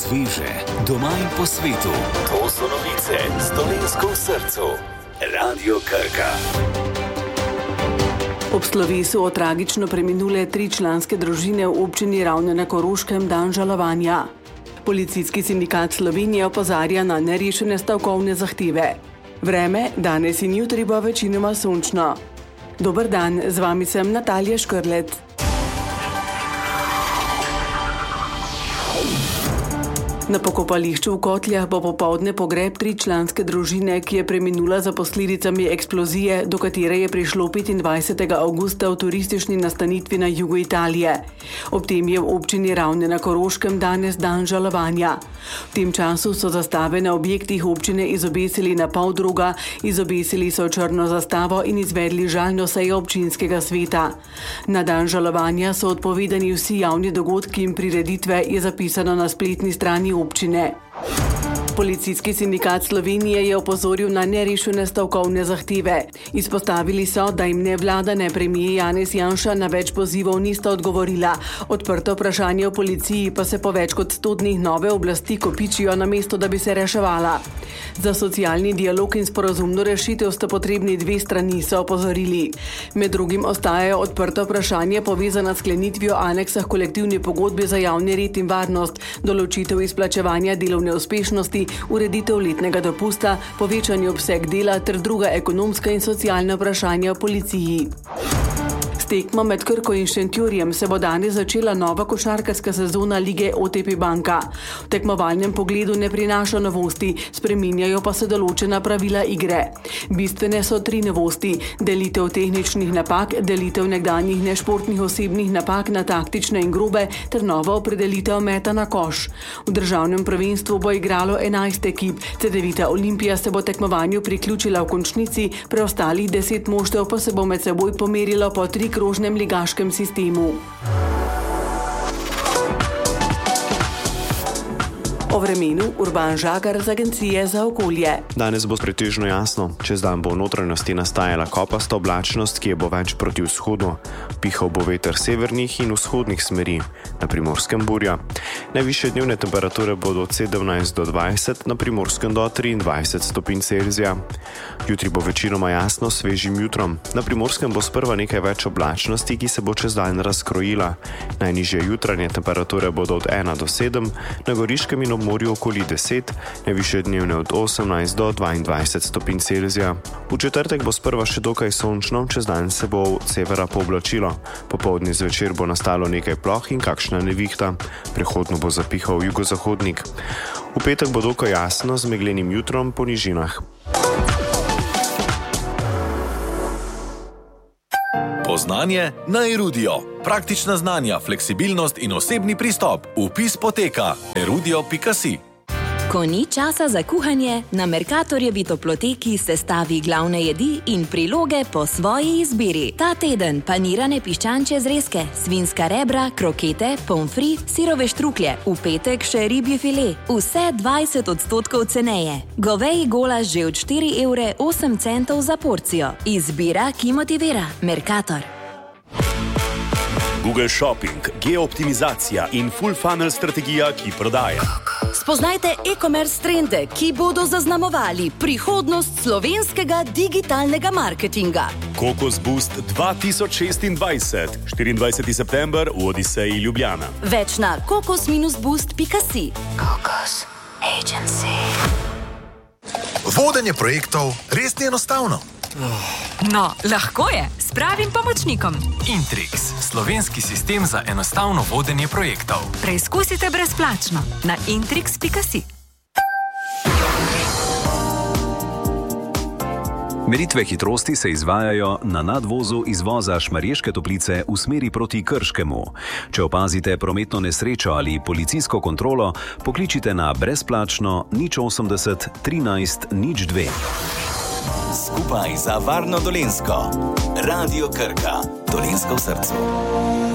Sveže, doma in po svetu. To so novice s Dolenjsko v srcu. Radio Krka. Ob slovesu o tragično preminule 3-članske družine v občini Ravne na Koroškem dan žalovanja. Policijski sindikat Slovenije opozarja na nerešene stavkovne zahteve. Vreme danes in jutri bo večinoma sončno. Dober dan, z vami sem Natalija Škrlec. Na pokopališču v Kotljah bo popoldne pogreb 3-članske družine, ki je preminula za posledicami eksplozije, do katere je prišlo 25. avgusta v turistični nastanitvi na jugu Italije. Ob tem je v občini Ravne na Koroškem danes dan žalovanja. V tem času so zastave na objektih občine izobesili na poldruga, izobesili so črno zastavo in izvedli žalno sejo občinskega sveta. Na dan žalovanja so odpovedani vsi javni dogodki in prireditve, je zapisano na spletni strani občine. Policijski sindikat Slovenije je opozoril na nerešene stavkovne zahteve. Izpostavili so, da jim ne vlada, ne premijer Janez Janša na več pozivov nista odgovorila. Odprto vprašanje v policiji pa se po več kot 100 dneh nove oblasti kopičijo, namesto da bi se reševala. Za socialni dialog in sporazumno rešitev sta potrebni 2 strani, so opozorili. Med drugim ostajajo odprto vprašanje povezana s sklenitvijo aneksa k kolektivni pogodbi za javni red in varnost, določitev izplačevanja delovne uspešnosti, ureditev letnega dopusta, povečanje obseg dela ter druga ekonomska in socialna vprašanja v policiji. S tekmo med Krko in Šentjurjem se bo danes začela nova košarkarska sezona lige OTP Banka. V tekmovalnem pogledu ne prinaša novosti, spreminjajo pa se določena pravila igre. Bistvene so 3 novosti: delitev tehničnih napak, delitev nekdanjih nešportnih osebnih napak na taktične in grobe ter nova opredelitev meta na koš. V državnem prvenstvu bo igralo 11 ekip, Cedevita Olimpija se bo tekmovanju priključila v končnici, preostalih 10 moštev pa se bo med seboj pomerilo po 3-krožnem ligaškem sistemu. O vremenu Urban Žagar z Agencije za okolje. Danes bo pretežno jasno. Čez dan bo v notranjosti nastajala kopasta oblačnost, ki je bo več proti vzhodu. Pihal bo veter severnih in vzhodnih smeri, na Primorskem burja. Najvišje dnevne temperature bodo od 17 do 20, na Primorskem do 23 stopinj Celzija. Jutri bo večinoma jasno s svežim jutrom. Na Primorskem bo sprva nekaj več oblačnosti, ki se bo čez dan razkrojila. Najnižje jutranje temperature bodo od 1 do 7, na Goriškem in ob morju okoli 10, najvišje dnevne od 18 do 22 stopinj Celzija. V četrtek bo sprva še dokaj sončno, čez dan se bo od severa pooblačilo. Popoldne zvečer bo nastalo nekaj ploh in kakšna nevihta. Prehodno bo zapihal jugozahodnik. V petek bo dokaj jasno z meglenim jutrom po nižinah. Poznanje na Erudio. Praktična znanja, fleksibilnost in osebni pristop. Vpis poteka erudio.si. Ko ni časa za kuhanje, na Mercatorjevi toploteki sestavi glavne jedi in priloge po svoji izbiri. Ta teden panirane piščančje zrezke, svinjska rebra, krokete, pomfri, sirove štruklje. V petek še ribji file. Vse 20% ceneje. Goveji golaž že od 4,08 € za porcijo. Izbira, ki motivira. Mercator. Google Shopping, geooptimizacija in full funnel strategija, ki prodaja. Spoznajte e-commerce trende, ki bodo zaznamovali prihodnost slovenskega digitalnega marketinga. Kokos Boost 2026, 24. september v Odiseji Ljubljana. Več na kokos-boost.si. Kokos Agency. Vodenje projektov res ni enostavno. No, lahko je, s pravim pomočnikom. Intrix, slovenski sistem za enostavno vodenje projektov. Preizkusite brezplačno na intrix.si. Meritve hitrosti se izvajajo na nadvozu izvoza Šmarješke Toplice v smeri proti Krškemu. Če opazite prometno nesrečo ali policijsko kontrolo, pokličite na brezplačno 080 13 02. Skupaj za varno Dolenjsko. Radio Krka. Dolenjsko v srcu.